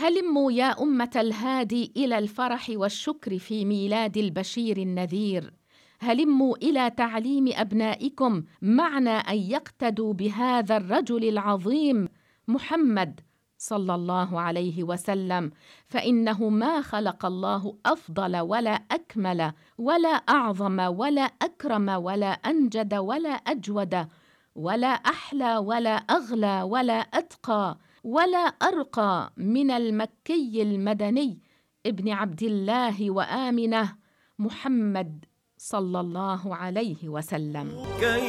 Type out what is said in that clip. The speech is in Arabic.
هلموا يا أمة الهادي إلى الفرح والشكر في ميلاد البشير النذير. هلموا إلى تعليم أبنائكم معنى أن يقتدوا بهذا الرجل العظيم محمد صلى الله عليه وسلم، فإنه ما خلق الله أفضل ولا أكمل ولا أعظم ولا أكرم ولا أنجد ولا أجود ولا أحلى ولا أغلى ولا أتقى ولا أرقى من المكي المدني ابن عبد الله وآمنة محمد صلى الله عليه وسلم.